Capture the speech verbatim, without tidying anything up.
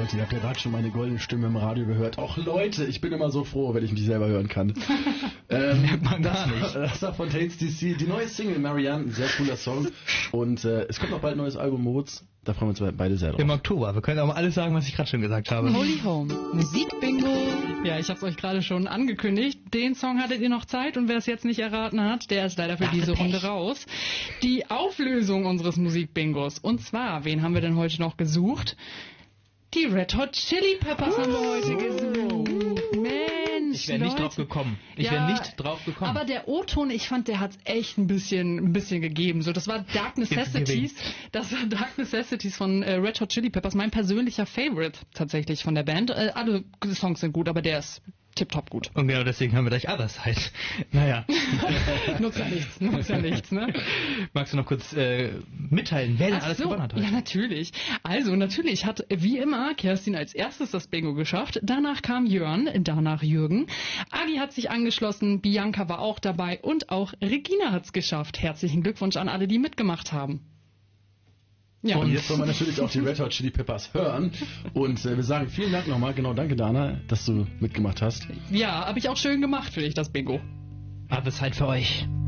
Leute, ihr habt ja gerade schon meine goldene Stimme im Radio gehört. Och Leute, ich bin immer so froh, wenn ich mich selber hören kann. ähm, Merkt man gar das, nicht. Das war von Tates D C, die neue Single Marianne, ein sehr cooler Song. Und äh, es kommt noch bald ein neues Album, Moritz. Da freuen wir uns beide sehr drauf. Im Oktober. Wir können auch mal alles sagen, was ich gerade schon gesagt habe. Holy Home, Musikbingo. Ja, ich habe es euch gerade schon angekündigt. Den Song hattet ihr noch Zeit und wer es jetzt nicht erraten hat, der ist leider für diese Runde raus. Die Auflösung unseres Musikbingos. Und zwar, wen haben wir denn heute noch gesucht? Die Red Hot Chili Peppers haben wir heute gesucht. Mensch, Ich wäre nicht Leute. drauf gekommen. Ich Ja, wäre nicht drauf gekommen. Aber der O-Ton, ich fand, der hat's echt ein bisschen, ein bisschen gegeben. So, das war Dark Necessities. Das war Dark Necessities von äh, Red Hot Chili Peppers. Mein persönlicher Favorite tatsächlich von der Band. Äh, alle Songs sind gut, aber der ist tipptopp gut. Und genau deswegen haben wir gleich Other Side. Naja. Nutzt ja nichts, nutzt ja nichts, ne? Magst du noch kurz äh, mitteilen, wer denn Ach alles so, gewonnen hat heute? ja, natürlich. Also, natürlich hat wie immer Kerstin als erstes das Bingo geschafft. Danach kam Jörn, danach Jürgen. Agi hat sich angeschlossen, Bianca war auch dabei und auch Regina hat's geschafft. Herzlichen Glückwunsch an alle, die mitgemacht haben. Ja, Und jetzt wollen wir natürlich auch die Red Hot Chili Peppers hören. Und äh, wir sagen vielen Dank nochmal. Genau, danke Dana, dass du mitgemacht hast. ja, habe ich auch schön gemacht, finde ich, das Bingo. Other Side für euch.